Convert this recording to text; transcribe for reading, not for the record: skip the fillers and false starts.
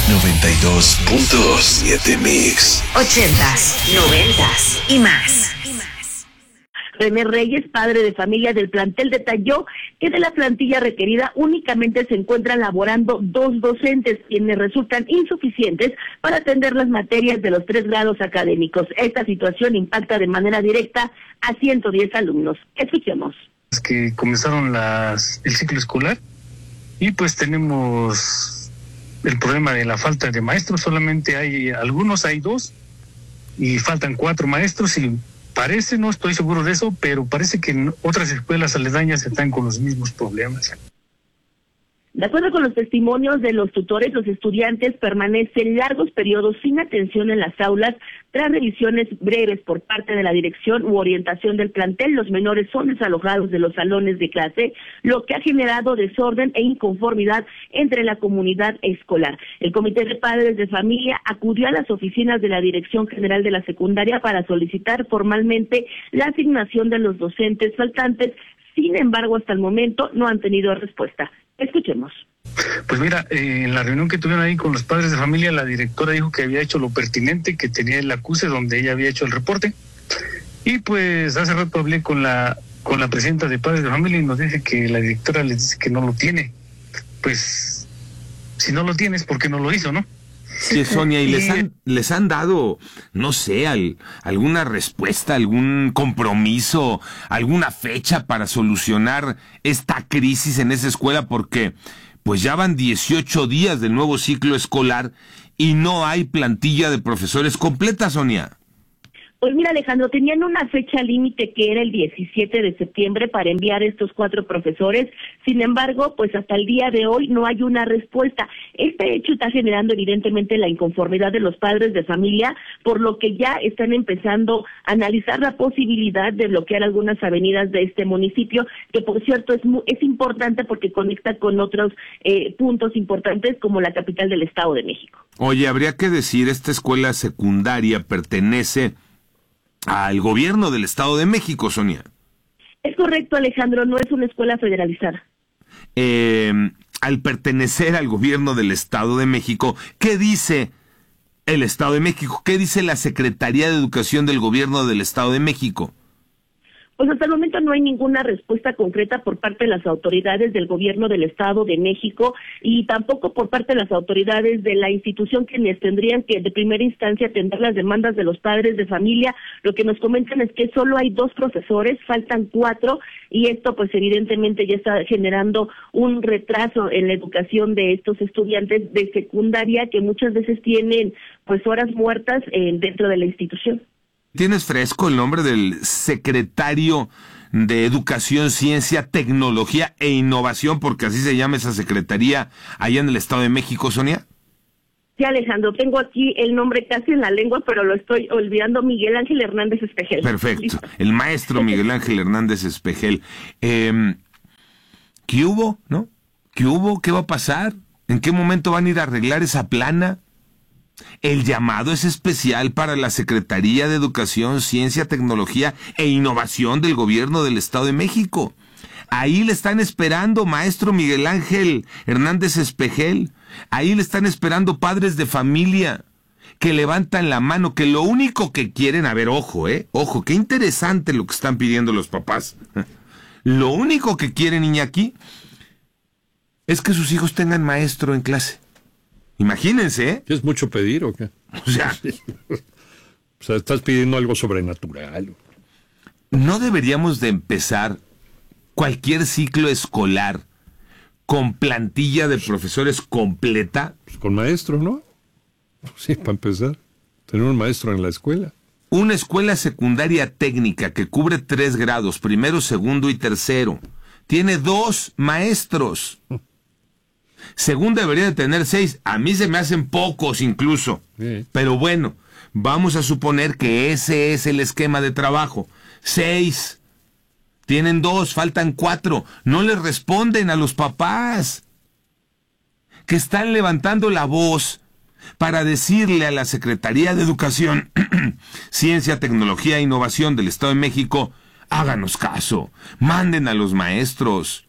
92.7 Mix. 80s, 90s y más. René Reyes, padre de familia del plantel, detalló que de la plantilla requerida únicamente se encuentran laborando 2 docentes, quienes resultan insuficientes para atender las materias de los 3 grados académicos. Esta situación impacta de manera directa a 110 alumnos. Escuchemos. Es que comenzaron el ciclo escolar y pues tenemos el problema de la falta de maestros. Solamente hay 2 y faltan 4 maestros y parece, no estoy seguro de eso, pero parece que en otras escuelas aledañas están con los mismos problemas. De acuerdo con los testimonios de los tutores, los estudiantes permanecen largos periodos sin atención en las aulas tras revisiones breves por parte de la dirección u orientación del plantel. Los menores son desalojados de los salones de clase, lo que ha generado desorden e inconformidad entre la comunidad escolar. El Comité de Padres de Familia acudió a las oficinas de la Dirección General de la Secundaria para solicitar formalmente la asignación de los docentes faltantes. Sin embargo, hasta el momento no han tenido respuesta. Escuchemos. Pues mira, en la reunión que tuvieron ahí con los padres de familia, la directora dijo que había hecho lo pertinente, que tenía el acuse donde ella había hecho el reporte. Y pues hace rato hablé con la presidenta de padres de familia y nos dice que la directora les dice que no lo tiene. Pues, si no lo tienes, ¿por qué no lo hizo, no? Sí, Sonia, y les han dado, no sé, alguna respuesta, algún compromiso, alguna fecha para solucionar esta crisis en esa escuela, porque pues ya van 18 días del nuevo ciclo escolar y no hay plantilla de profesores completa, Sonia. Pues mira, Alejandro, tenían una fecha límite que era el 17 de septiembre para enviar estos 4 profesores. Sin embargo, pues hasta el día de hoy no hay una respuesta. Este hecho está generando evidentemente la inconformidad de los padres de familia, por lo que ya están empezando a analizar la posibilidad de bloquear algunas avenidas de este municipio, que por cierto es importante porque conecta con otros puntos importantes como la capital del Estado de México. Oye, habría que decir, esta escuela secundaria pertenece al gobierno del Estado de México, Sonia. Es correcto, Alejandro, no es una escuela federalizada. Al pertenecer al gobierno del Estado de México, ¿qué dice el Estado de México? ¿Qué dice la Secretaría de Educación del gobierno del Estado de México? Pues hasta el momento no hay ninguna respuesta concreta por parte de las autoridades del gobierno del Estado de México y tampoco por parte de las autoridades de la institución, quienes tendrían que de primera instancia atender las demandas de los padres de familia. Lo que nos comentan es que solo hay 2 profesores, faltan 4 y esto pues evidentemente ya está generando un retraso en la educación de estos estudiantes de secundaria que muchas veces tienen pues horas muertas dentro de la institución. ¿Tienes fresco el nombre del secretario de Educación, Ciencia, Tecnología e Innovación, porque así se llama esa secretaría allá en el Estado de México, Sonia? Sí, Alejandro, tengo aquí el nombre casi en la lengua, pero lo estoy olvidando. Miguel Ángel Hernández Espejel. Perfecto, ¿Listo? El maestro Miguel Ángel Hernández Espejel. ¿Qué hubo, no? ¿Qué hubo? ¿Qué va a pasar? ¿En qué momento van a ir a arreglar esa plana? El llamado es especial para la Secretaría de Educación, Ciencia, Tecnología e Innovación del Gobierno del Estado de México. Ahí le están esperando, maestro Miguel Ángel Hernández Espejel. Ahí le están esperando padres de familia que levantan la mano, que lo único que quieren, a ver, ojo, qué interesante lo que están pidiendo los papás. Lo único que quieren, Iñaki, es que sus hijos tengan maestro en clase. Imagínense, ¿eh? ¿Es mucho pedir o qué? O sea, estás pidiendo algo sobrenatural. ¿no deberíamos de empezar cualquier ciclo escolar con plantilla de profesores completa? Pues con maestro, ¿no? Sí, para empezar. Tener un maestro en la escuela. Una escuela secundaria técnica que cubre 3 grados, primero, segundo y tercero. Tiene 2 maestros. Segunda debería de tener 6. A mí se me hacen pocos incluso. Sí. Pero bueno, vamos a suponer que ese es el esquema de trabajo. 6. Tienen 2, faltan 4. No les responden a los papás que están levantando la voz para decirle a la Secretaría de Educación, Ciencia, Tecnología e Innovación del Estado de México, háganos caso, manden a los maestros.